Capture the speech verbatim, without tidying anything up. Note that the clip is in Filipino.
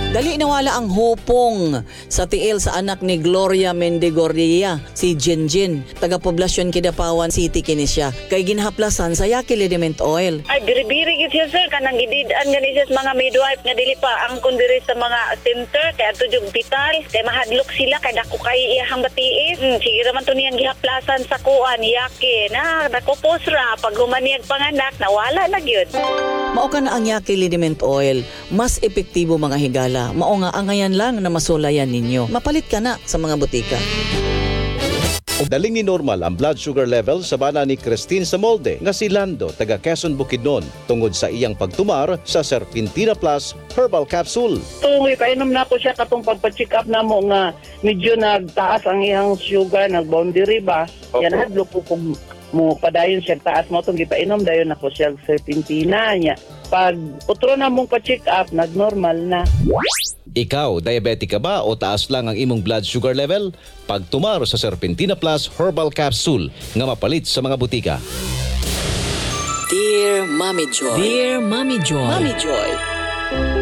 Dali nawala ang hupong sa tiil sa anak ni Gloria Mendegordia, si Jinjin, taga-poblasyon Kidapawan City kini siya. Kay ginhaplasan sa Yaki Liniment Oil. Ay, biribiri gid siya sir, kanang gididaan gani siya sa mga midwife nga dili pa ang kundiri sa mga center, kay ato jud hospital, kay mahadlok sila, kay dako kay iyahang batiis. Hmm, sige raman to niyang gihaplasan sa kuan, Yaki, na dako posra, pag humaniyag panganak, nawala na gyud. Mao ka na ang Yaki Liniment Oil, mas epektibo mga higala. Mao nga angayan lang na masulayan ninyo. Mapalit ka na sa mga butika. Daling ni normal ang blood sugar level sa bana ni Christine sa molde nga si Lando taga Quezon Bukidnon tungod sa iyang pagtumar sa Serpentina Plus Herbal Capsule. Tungoy, painom na ko siya katong pagpa-check up na mo nga medyo nagtaas ang iyang sugar, nag-boundary ba? Yan hadlo ko kung mo padayon siya taas mo itong gipainom, dayon ako siya Serpentina niya. Pag utro na mong pa-check up, nag-normal na. Ikaw, diabetic ka ba o taas lang ang imong blood sugar level? Pagtumar sa Serpentina Plus Herbal Capsule nga mapalit sa mga butika. Dear Mommy Joy. Dear Mommy Joy. Mommy Joy.